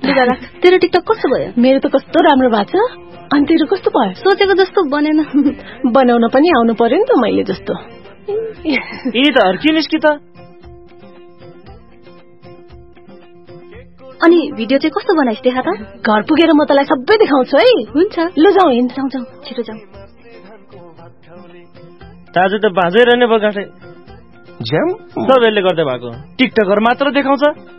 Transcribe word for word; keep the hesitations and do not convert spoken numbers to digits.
लुगा राख। तेरो टिकटक कस्तो भयो? मेरो त कस्तो राम्रो भएको छ। अनि तेरो कस्तो भयो? सोचेको जस्तो बनेन। बनाउन पनि आउनु पर्यो नि त मैले जस्तो। यी त हर्किनिस् कि त। अनि भिडियो चाहिँ कस्तो बनाइस् देखा त? घर पुगेर म तँलाई सबै देखाउँछु है। हुन्छ ल जाउँ हिँड। जाउँ जाउँ छिटो जाउँ। दाजु त बाँझै रहने बगासे ज्याम सबैले गर्दै भएको टिकटकर मात्र देखाउँछ।